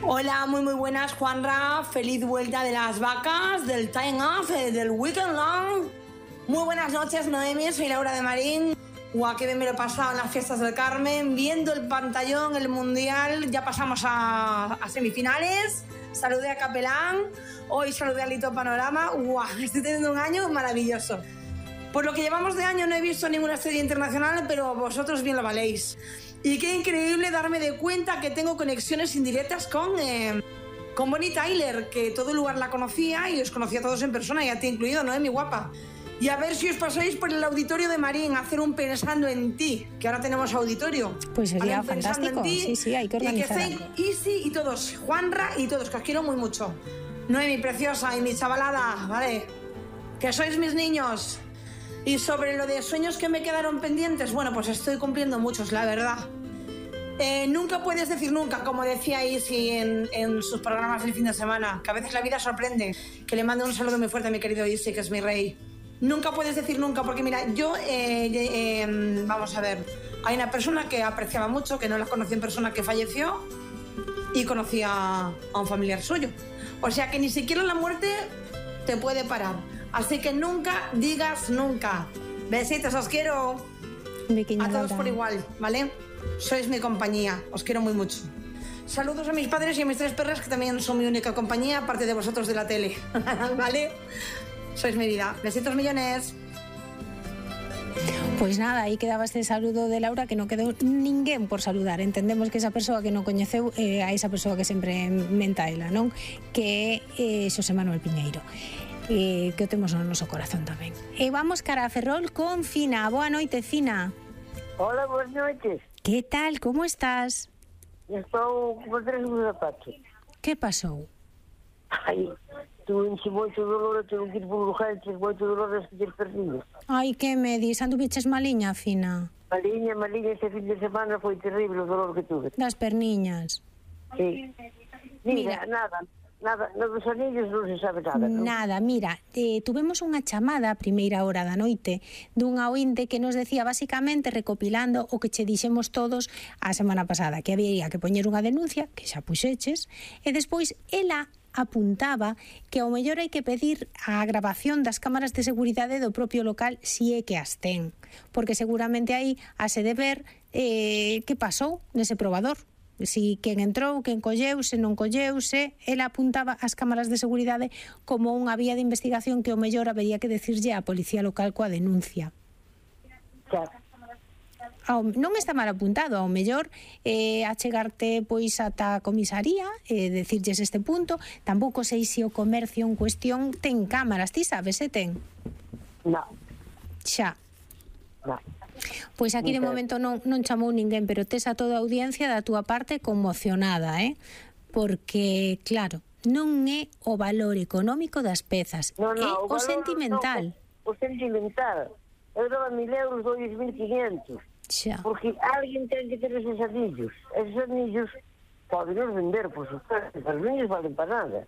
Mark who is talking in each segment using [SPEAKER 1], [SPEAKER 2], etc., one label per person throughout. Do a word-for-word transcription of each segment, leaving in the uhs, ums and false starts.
[SPEAKER 1] Hola, muy muy buenas, Juanra. Feliz vuelta de las vacas, del time off, eh, del weekend long. Muy buenas noches, Noemi. Soy Laura de Marín. Guau, qué bien me lo he pasado en las fiestas del Carmen, viendo el pantallón, el mundial. Ya pasamos a, a semifinales. Saludé a Capelán. Hoy saludé a Lito Panorama. Guau, estoy teniendo un año maravilloso. Por lo que llevamos de año no he visto ninguna estrella internacional, pero vosotros bien lo valéis. Y qué increíble darme de cuenta que tengo conexiones indirectas con, eh, con Bonnie Tyler, que todo el lugar la conocía y os conocía a todos en persona, y a ti incluido, ¿no, mi guapa? Y a ver si os pasáis por el auditorio de Marín a hacer un Pensando en Ti, que ahora tenemos auditorio.
[SPEAKER 2] Pues sería fantástico,
[SPEAKER 1] ti,
[SPEAKER 2] sí, sí, hay que organizar
[SPEAKER 1] y que
[SPEAKER 2] algo.
[SPEAKER 1] Easy y todos, Juanra y todos, que os quiero muy mucho. Noemi, preciosa, y mi chavalada, ¿vale? Que sois mis niños. Y sobre lo de sueños que me quedaron pendientes, bueno, pues estoy cumpliendo muchos, la verdad. Eh, nunca puedes decir nunca, como decía Isi en, en sus programas del fin de semana, que a veces la vida sorprende. Que le mando un saludo muy fuerte a mi querido Isi, que es mi rey. Nunca puedes decir nunca, porque mira, yo, eh, eh, vamos a ver, hay una persona que apreciaba mucho, que no la conocí en persona, que falleció, y conocía a un familiar suyo. O sea que ni siquiera la muerte te puede parar. Así que nunca digas nunca. Besitos, os quiero.
[SPEAKER 2] Pequeña
[SPEAKER 1] a todos
[SPEAKER 2] Laura.
[SPEAKER 1] por igual, ¿vale? Sois mi compañía, os quiero muy mucho. Saludos a mis padres y a mis tres perras, que también son mi única compañía, aparte de vosotros de la tele, ¿vale? Sois mi vida. Besitos millones.
[SPEAKER 2] Pois nada, aí quedaba este saludo de Laura, que non quedou ninguén por saludar. Entendemos que esa persoa que non coñeceu é eh, a esa persoa que sempre menta ela, non? Que é eh, Xosé Manuel Piñeiro. Eh, que o temos no noso corazón tamén. E vamos cara a Ferrol con Fina. Boa noite, Fina.
[SPEAKER 3] Hola, boas noites.
[SPEAKER 2] Que tal, como estás?
[SPEAKER 3] Estou con tres de zapatos.
[SPEAKER 2] Que pasou?
[SPEAKER 3] Ai, tu enche moito dolor, tenho que ir por urgentes, moito dolor das ter perdido.
[SPEAKER 2] Ai, que me dis, anduviches maliña, Fina?
[SPEAKER 3] Maliña, maliña, este fin de semana foi terrible o dolor que tuve.
[SPEAKER 2] Das perniñas.
[SPEAKER 3] Sí.
[SPEAKER 2] Mira.
[SPEAKER 3] Mira, nada, nada, no dos anillos non se sabe nada, non?
[SPEAKER 2] Nada, mira, eh, tuvemos unha chamada a primeira hora da noite dunha ointe que nos decía basicamente, recopilando o que che dixemos todos a semana pasada, que había que poñer unha denuncia, que xa puxeches, e despois ela apuntaba que ao mellor hai que pedir a grabación das cámaras de seguridade do propio local si é que as ten, porque seguramente aí hase de ver eh, que pasou nese probador. Si quen entrou, quen colleuse, non colleuse. Ela apuntaba as cámaras de seguridade como unha vía de investigación que o mellor habería que decirlle á policía local coa denuncia.
[SPEAKER 3] Xa.
[SPEAKER 2] Ao, non está mal apuntado, ao mellor eh, achegarte pois ata a comisaría e eh, decirlles este punto. Tampouco sei se o comercio en cuestión ten cámaras, ti sabes se ten?
[SPEAKER 3] No,
[SPEAKER 2] Xa.
[SPEAKER 3] no.
[SPEAKER 2] Pois aquí de momento non, non chamou ninguén, pero tes a toda a audiencia da túa parte conmocionada, eh? Porque, claro, non é o valor económico das pezas,
[SPEAKER 3] No, no,
[SPEAKER 2] é o,
[SPEAKER 3] o valor,
[SPEAKER 2] sentimental.
[SPEAKER 3] No, o sentimental. Eu daba mil euros, dois mil quinientos.
[SPEAKER 2] Xa.
[SPEAKER 3] Porque alguén ten que ter esos anillos. Esos anillos poden vender, por supuesto. Os anillos valen para nada.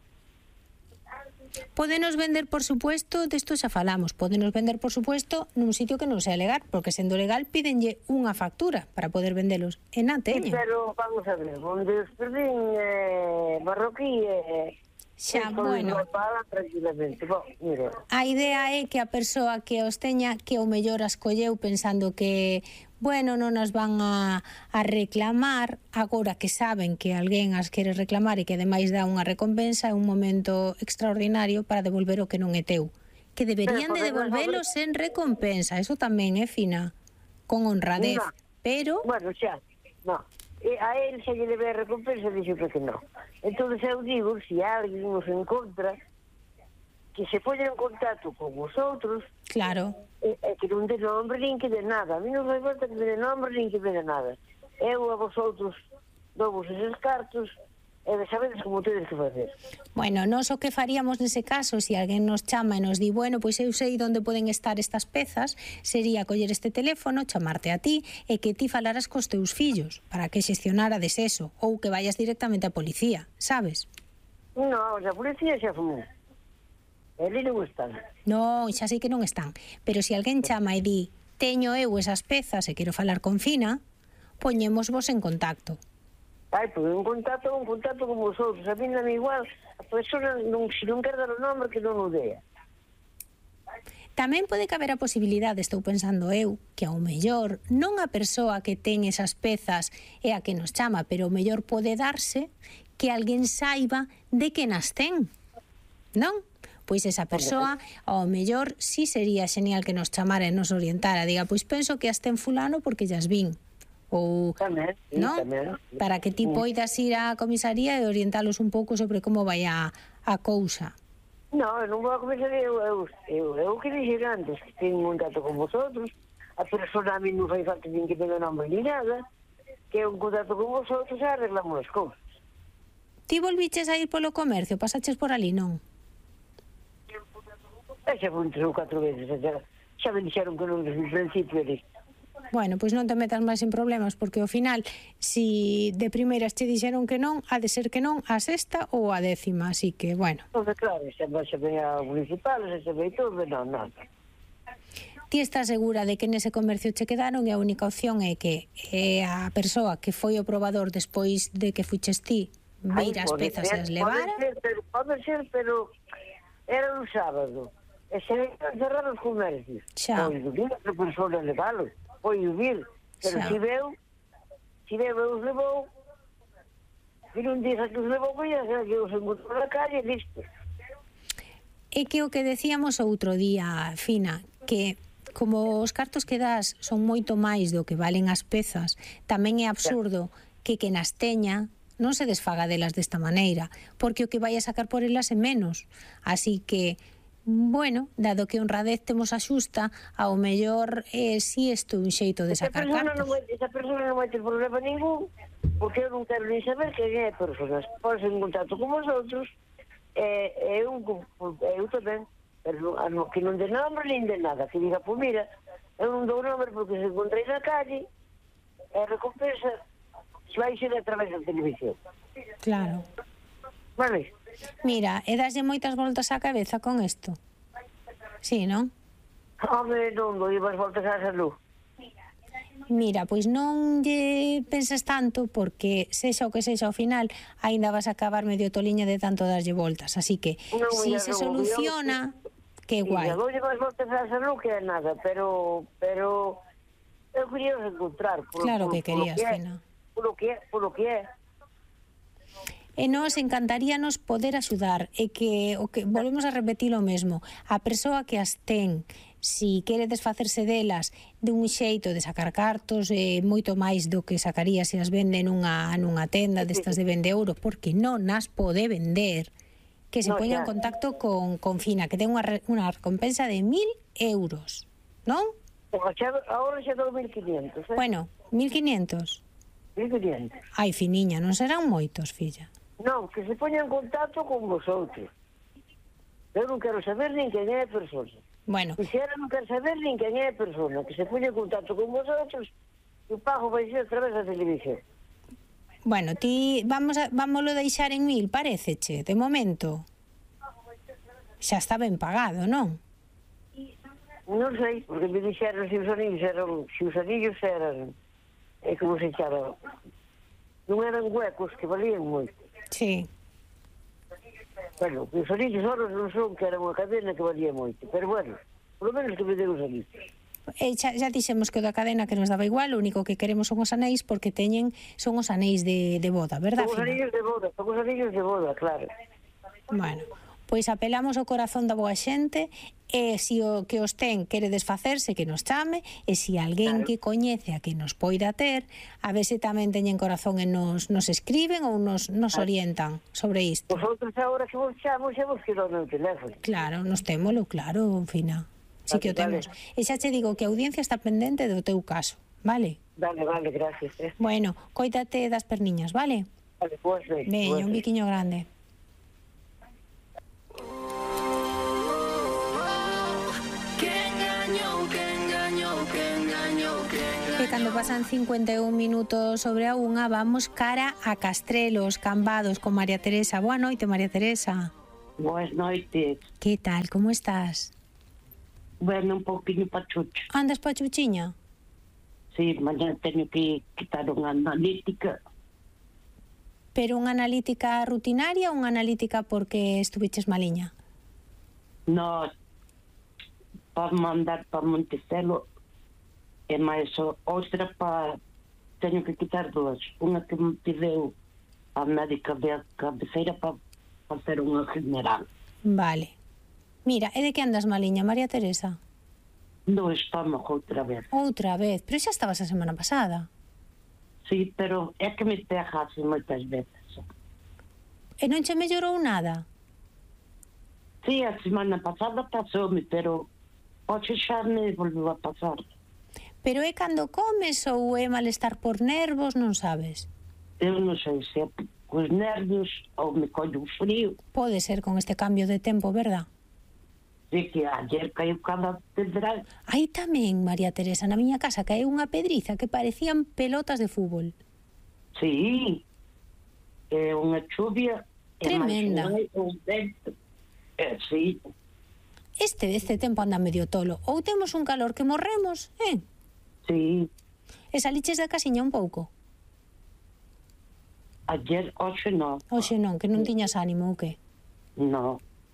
[SPEAKER 2] Pódenos vender, por supuesto, desto xa falamos, pódenos vender, por supuesto, nun sitio que non sea legal, porque sendo legal pídenlle unha factura para poder vendelos. E na
[SPEAKER 3] Sí,
[SPEAKER 2] teñen.
[SPEAKER 3] pero vamos a ver, onde os perdín eh, marroquí eh,
[SPEAKER 2] Xa,
[SPEAKER 3] eso
[SPEAKER 2] bueno.
[SPEAKER 3] non fala tranquilamente. Bo, mira,
[SPEAKER 2] A idea é que a persoa que os teña, que o mellor as colleu pensando que, bueno, non as van a, a reclamar, agora que saben que alguén as quere reclamar e que ademais dá unha recompensa, é un momento extraordinario para devolver o que non é teu. Que deberían de
[SPEAKER 3] Pero,
[SPEAKER 2] devolvelos sen recompensa, eso tamén é fina, con honradez,
[SPEAKER 3] No.
[SPEAKER 2] pero...
[SPEAKER 3] bueno, xa, no. E a él se lle debe a recompensa, dixo que non. Entón, eu digo, se alguén nos encontra, que se poña en contacto con vosotros,
[SPEAKER 2] Claro.
[SPEAKER 3] e, e que non de nombre nin que de nada. A mí non me importa que de nombre nin que de nada. Eu a vosotros dou eses cartos e sabedes como tedes que facer.
[SPEAKER 2] Bueno, nós o que faríamos nese caso, se alguén nos chama e nos di, bueno, pois eu sei onde poden estar estas pezas, sería coller este teléfono, chamarte a ti e que ti falaras cos teus fillos para que xestionarades eso, ou que vayas directamente á policía, sabes?
[SPEAKER 3] Non, a policía xa fomos. Eli non están.
[SPEAKER 2] Non, xa sei que non están, pero se alguén chama e di, teño eu esas pezas e quero falar con Fina, poñémosvos en contacto.
[SPEAKER 3] Ai, pois un contacto, un contacto con vosotros. A mí non é igual. A persona, non, se non quer dar o nombre, que non o dea.
[SPEAKER 2] Tamén pode caber a posibilidade, estou pensando eu, que ao mellor non a persoa que ten esas pezas é a que nos chama, pero ao mellor pode darse que alguén saiba de que nas ten, non? Pois esa persoa, ao mellor, sí sería genial que nos chamara e nos orientara. Diga, pois penso que as ten fulano porque llas vin. Ou,
[SPEAKER 3] tamén, sí,
[SPEAKER 2] non?
[SPEAKER 3] Tamén.
[SPEAKER 2] Para que ti poidas ir á comisaría e orientalos un pouco sobre como vai a, a cousa.
[SPEAKER 3] Non, eu non vou a comisaría, eu, eu, eu, eu que dixen antes, que teño un contacto con vosotros, a persona a mí non fai falta nin que tenga nombre ni nada, que é un contacto con vosotros e arreglamos as cousas.
[SPEAKER 2] Ti volviches a ir polo comercio, pasaches por ali, non?
[SPEAKER 3] E xa foi tres ou catro veces, xa, xa me dixeron que non desde o principio disto.
[SPEAKER 2] Bueno, pois non te metas máis en problemas, porque ao final, si de primeiras te dixeron que non, ha de ser que non a sexta ou a décima, así que, bueno.
[SPEAKER 3] Non, claro, xa, xa ven a municipal, xa ven todo, non, non.
[SPEAKER 2] Ti estás segura de que nese comercio che quedaron e a única opción é que é a persoa que foi o probador despois de que fuches ti vir as pezas e as levara?
[SPEAKER 3] Pode ser, pero, pode ser, pero era un sábado. E se cerrar os comercios.
[SPEAKER 2] Xa.
[SPEAKER 3] Pois vir a persona leválos. Pois vir. Pero
[SPEAKER 2] Xa.
[SPEAKER 3] si veu, si veu e os levou, vir un día que os levou, pois que os encontrou na calle, listo.
[SPEAKER 2] É que o que decíamos outro día, Fina, que como os cartos que das son moito máis do que valen as pezas, tamén é absurdo que que nas teña non se desfaga delas desta maneira, porque o que vai a sacar por elas é menos. Así que, bueno, dado que honradez temos a xusta, ao mellor é si isto un xeito de
[SPEAKER 3] Esa
[SPEAKER 2] sacar
[SPEAKER 3] persona
[SPEAKER 2] cartos.
[SPEAKER 3] non vai, esa persona non vai ter problema ningún, porque eu non quero nem saber quen é a persona. Podes en contacto con vosotros, e eh, eu, eu tamén, pero a no, que non de nombre nin de nada, que diga, pues mira, eu non dou nombre porque se encontrei na calle, e recompensa se vai ser a través da televisión.
[SPEAKER 2] Claro.
[SPEAKER 3] Vale?
[SPEAKER 2] Mira, e daslle moitas voltas á cabeza con isto? Sí, non?
[SPEAKER 3] Home, non dou máis voltas á salud.
[SPEAKER 2] Mira, pois non lle penses tanto porque sexa o que sexa ao final aínda vas a acabar medio toliña de tanto darlle voltas, así que
[SPEAKER 3] Non,
[SPEAKER 2] si
[SPEAKER 3] mira,
[SPEAKER 2] se
[SPEAKER 3] non,
[SPEAKER 2] soluciona, que guai.
[SPEAKER 3] Dou máis voltas á salud que a nada, pero pero eu quería encontrar. Por,
[SPEAKER 2] Claro
[SPEAKER 3] por,
[SPEAKER 2] que querías,
[SPEAKER 3] por lo que
[SPEAKER 2] Fina.
[SPEAKER 3] É, por lo que é, por lo que é.
[SPEAKER 2] E nos encantaríanos poder axudar e que o que volvemos a repetir o mesmo, a persoa que as ten, si quere desfacerse delas de un xeito de sacar cartos e moito máis do que sacaría se as vende nunha, nunha tenda destas de vende euro, porque non as pode vender, que se
[SPEAKER 3] No,
[SPEAKER 2] poña en
[SPEAKER 3] xa.
[SPEAKER 2] contacto con, con Fina, que ten unha, re- unha recompensa de mil euros, non?
[SPEAKER 3] Ahora xa dou mil quinientos, eh?
[SPEAKER 2] Bueno, mil quinientos.
[SPEAKER 3] mil quinientos.
[SPEAKER 2] Ai, Finiña, non serán moitos, filla.
[SPEAKER 3] Non, que se poña en contacto con vosotros. Eu non quero saber nin quen é a persona.
[SPEAKER 2] Bueno,
[SPEAKER 3] E se ela non quer saber nin quen é a persona, que se poña en contacto con vosotros, e o pago vai ser a través da televisión.
[SPEAKER 2] Bueno, ti vamos a, vámoslo deixar en mil, paréceche, de momento. Xa está ben pagado, non?
[SPEAKER 3] Non sei, porque me dixeron se os anillos eran, se os anillos eran, é como se chama, non eran huecos que valían moito.
[SPEAKER 2] Sí.
[SPEAKER 3] Bueno, os anillos oros non son que era unha cadena que valía moito, pero bueno, por lo menos que me deu os anillos.
[SPEAKER 2] E xa, xa dixemos que o da cadena que nos daba igual, o único que queremos son os anéis porque teñen son os anéis de, de boda, verdad,
[SPEAKER 3] Son os
[SPEAKER 2] Fina?
[SPEAKER 3] anillos de boda, son os anillos de boda, claro.
[SPEAKER 2] Bueno, pois apelamos ao corazón da boa xente e se o que os ten quere desfacerse que nos chame e se alguén
[SPEAKER 3] Claro.
[SPEAKER 2] que coñece a que nos poida ter a ver se tamén teñen corazón e nos, nos escriben ou nos, nos orientan sobre isto.
[SPEAKER 3] Vosotros agora que vos chamo, xa vos quero o meu teléfono.
[SPEAKER 2] Claro, nos témolo, claro, Fina. Sí que o
[SPEAKER 3] Vale,
[SPEAKER 2] temos. E xa che digo que a audiencia está pendente do teu caso, vale?
[SPEAKER 3] Vale, vale, gracias. Eh.
[SPEAKER 2] Bueno, coídate das perniñas, vale?
[SPEAKER 3] Vale, pues, ben,
[SPEAKER 2] Veña,
[SPEAKER 3] pues,
[SPEAKER 2] un
[SPEAKER 3] ben.
[SPEAKER 2] biquiño grande. E cando pasan cincuenta e un minutos sobre a unha, vamos cara a Castrelos, Cambados, con María Teresa. Boa noite, María Teresa.
[SPEAKER 4] Boas noites.
[SPEAKER 2] Que tal, como estás?
[SPEAKER 4] Bueno, un pouquinho pachucho.
[SPEAKER 2] Andas pa chuchiña?
[SPEAKER 4] Sí, mañá teño que quitar unha analítica.
[SPEAKER 2] Pero unha analítica rutinaria ou unha analítica porque estuviches maliña?
[SPEAKER 4] No, para mandar para Montecelo e máis outra para... Teño que quitar dúas. Unha que me pideu a médica de cabeceira para facer unha general.
[SPEAKER 2] Vale. Mira, e de que andas maliña, María Teresa?
[SPEAKER 4] No estómago outra vez.
[SPEAKER 2] Outra vez, pero xa estabas a semana pasada.
[SPEAKER 4] Sí, pero é que me pega así moitas veces.
[SPEAKER 2] E non che mellorou nada?
[SPEAKER 4] Sí, a semana pasada pasoume, pero hoxe xa me volveu a pasar.
[SPEAKER 2] Pero é cando comes ou é malestar por nervos, non sabes?
[SPEAKER 4] Eu non sei se é cos nervios ou me collo frío.
[SPEAKER 2] Pode ser con este cambio de tempo, verdad?
[SPEAKER 4] Sí, que ayer caiu cada pedra.
[SPEAKER 2] Aí tamén, María Teresa, na miña casa caeu unha pedriza que parecían pelotas de fútbol.
[SPEAKER 4] Sí, é unha chuvia.
[SPEAKER 2] Tremenda.
[SPEAKER 4] E máis un vento. É, sí.
[SPEAKER 2] Este, este tempo anda medio tolo. Ou temos un calor que morremos, eh?
[SPEAKER 4] Sí.
[SPEAKER 2] E saliches da casiña un pouco?
[SPEAKER 4] Ayer, hoxe non.
[SPEAKER 2] Hoxe non, que non tiñas ánimo ou que?
[SPEAKER 4] Non.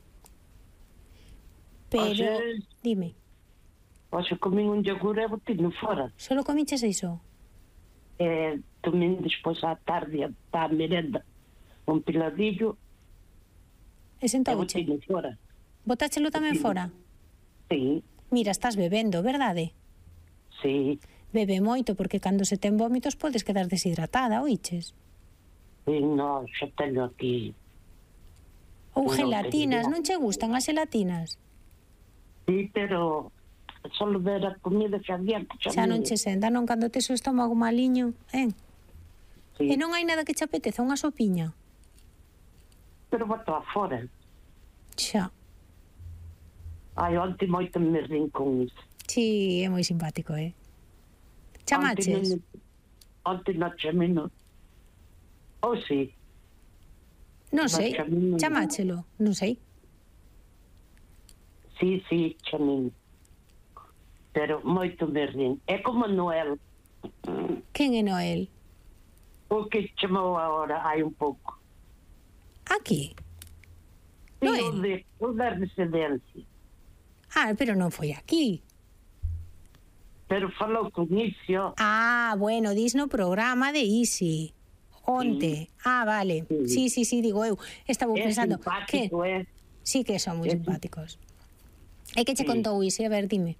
[SPEAKER 2] Pero,
[SPEAKER 4] Hoxe,
[SPEAKER 2] dime,
[SPEAKER 4] hoxe comín un yogur e botino fora.
[SPEAKER 2] solo comiches iso?
[SPEAKER 4] E tomín despois á tarde, á merenda, un piladillo
[SPEAKER 2] E
[SPEAKER 4] e
[SPEAKER 2] sentouche?
[SPEAKER 4] botino fora.
[SPEAKER 2] Botáchelo tamén fora?
[SPEAKER 4] Sí,
[SPEAKER 2] Mira, estás bebendo, verdade?
[SPEAKER 4] sí.
[SPEAKER 2] Bebe moito, porque cando se ten vómitos podes quedar deshidratada, oiches?
[SPEAKER 4] E non, xa teño aquí.
[SPEAKER 2] Ou
[SPEAKER 4] Non,
[SPEAKER 2] gelatinas,
[SPEAKER 4] teño.
[SPEAKER 2] non che gustan as gelatinas?
[SPEAKER 4] Sí, pero solo ver a comida xa había que
[SPEAKER 2] Xa non che senta, non cando tes o estómago maliño, eh? E
[SPEAKER 4] Sí,
[SPEAKER 2] non hai nada que che apeteza, unha sopiña?
[SPEAKER 4] pero boto afora.
[SPEAKER 2] Xa,
[SPEAKER 4] Ai, onte moito me rin con iso.
[SPEAKER 2] si, é moi simpático, eh? Chamaches?
[SPEAKER 4] Onte non chamino. Oh, sí.
[SPEAKER 2] Non sei,
[SPEAKER 4] chamino.
[SPEAKER 2] chamáchelo, non sei.
[SPEAKER 4] Sí, sí, chamino. Pero moito me rin. É como Noel.
[SPEAKER 2] Quen é Noel?
[SPEAKER 4] O que chamou agora, hai un pouco.
[SPEAKER 2] Aquí?
[SPEAKER 4] Sí,
[SPEAKER 2] Noel?
[SPEAKER 4] o de, o da residencia.
[SPEAKER 2] Ah, pero non foi aquí.
[SPEAKER 4] Pero falou con iso.
[SPEAKER 2] Ah, bueno, dis no programa de Isi. Onte. Ah, vale. Sí, sí, sí, digo eu. Estaba
[SPEAKER 4] É
[SPEAKER 2] pensando que
[SPEAKER 4] simpático, é.
[SPEAKER 2] sí que son moi
[SPEAKER 4] É
[SPEAKER 2] simpáticos. E que che
[SPEAKER 4] Sí.
[SPEAKER 2] contou Isi? A ver, dime.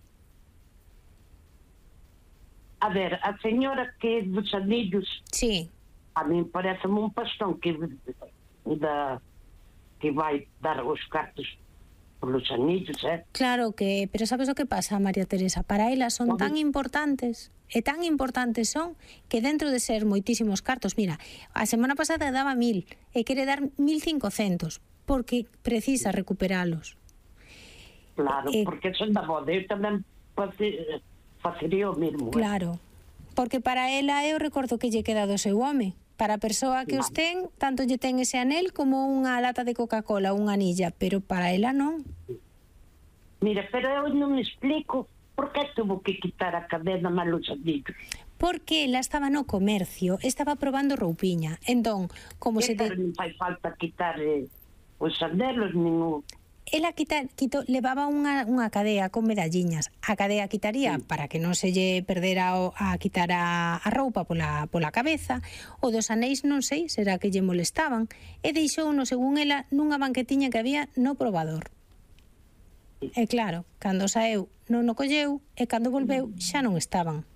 [SPEAKER 4] A ver, a señora que dos anillos,
[SPEAKER 2] Sí.
[SPEAKER 4] a mí parece un pastón que da que vai dar os cartos polos anillos, eh?
[SPEAKER 2] Claro que, pero sabes o que pasa, María Teresa? Para elas son
[SPEAKER 4] Como?
[SPEAKER 2] tan importantes, e tan importantes son, que dentro de ser moitísimos cartos, mira, a semana pasada daba mil, e quere dar mil cincocentos, porque precisa recuperalos.
[SPEAKER 4] Claro,
[SPEAKER 2] Eh,
[SPEAKER 4] porque son da boda, eu tamén face- facería o mesmo. eh.
[SPEAKER 2] Claro, porque para ela eu recordo que lle queda do seu home. Para a persoa que os ten, tanto lle ten ese anel como unha lata de Coca-Cola, unha anilla, pero para ela non.
[SPEAKER 4] Mira, pero eu non me explico por que tuvo que quitar a cadena malos anillos.
[SPEAKER 2] Porque ela estaba no comercio, estaba probando roupiña. Entón, como se
[SPEAKER 4] Que
[SPEAKER 2] de...
[SPEAKER 4] non fai falta quitar eh, os anelos, nin o...
[SPEAKER 2] Ela quita, quito, levaba unha, unha cadea con medalliñas. A cadea quitaría
[SPEAKER 4] Sí.
[SPEAKER 2] para que non se lle perdera o, a quitar a, a roupa pola, pola cabeza. O dos anéis non sei, será que lle molestaban. E deixou no según ela nunha banquetiña que había no probador. E claro, cando saeu non o colleu e cando volveu xa non estaban.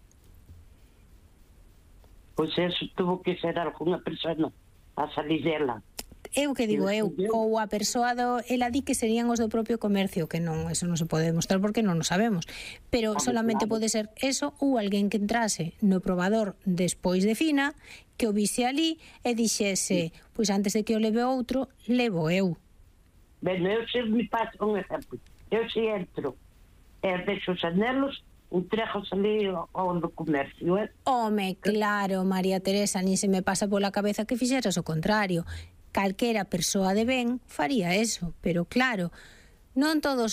[SPEAKER 4] Pois eso tuvo que ser algunha persona a salir dela.
[SPEAKER 2] Eu que digo eu,
[SPEAKER 4] Eu-
[SPEAKER 2] ou a persoa do, ela di que serían os do propio comercio, que non, eso non se pode demostrar porque non o sabemos, pero
[SPEAKER 4] Home,
[SPEAKER 2] solamente
[SPEAKER 4] claro.
[SPEAKER 2] pode ser eso ou alguén que entrase no probador despois de Fina, que o vise ali e dixese, pois antes de que o leve outro, levo eu.
[SPEAKER 4] Ben, eu se me paso un exemplo. Eu se entro e deixo os anelos, entrego ali ao, ao do comercio, eh?
[SPEAKER 2] Home, claro, María Teresa, nin se me pasa pola cabeza que fixeras o contrario. Calquera persoa de ben faría eso, pero claro, non todos